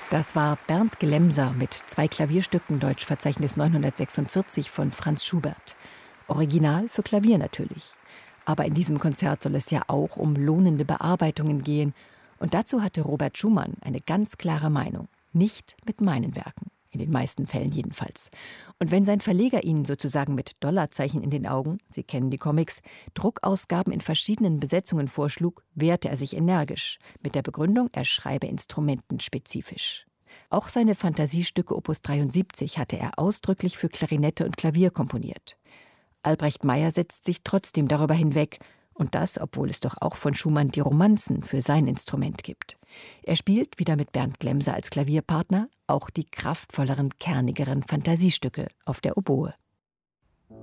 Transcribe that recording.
Das war Bernd Glemser mit 2 Klavierstücken Deutschverzeichnis 946 von Franz Schubert. Original für Klavier natürlich. Aber in diesem Konzert soll es ja auch um lohnende Bearbeitungen gehen. Und dazu hatte Robert Schumann eine ganz klare Meinung. Nicht mit meinen Werken. In den meisten Fällen jedenfalls. Und wenn sein Verleger ihn sozusagen mit Dollarzeichen in den Augen, Sie kennen die Comics, Druckausgaben in verschiedenen Besetzungen vorschlug, wehrte er sich energisch. Mit der Begründung, er schreibe instrumentenspezifisch. Auch seine Fantasiestücke Opus 73 hatte er ausdrücklich für Klarinette und Klavier komponiert. Albrecht Meyer setzt sich trotzdem darüber hinweg. Und das, obwohl es doch auch von Schumann die Romanzen für sein Instrument gibt. Er spielt, wieder mit Bernd Glemser als Klavierpartner, auch die kraftvolleren, kernigeren Fantasiestücke auf der Oboe.